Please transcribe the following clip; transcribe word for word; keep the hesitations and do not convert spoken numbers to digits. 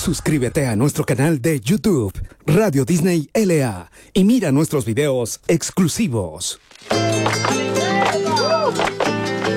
Suscríbete a nuestro canal de YouTube, Radio Disney L A, y mira nuestros videos exclusivos.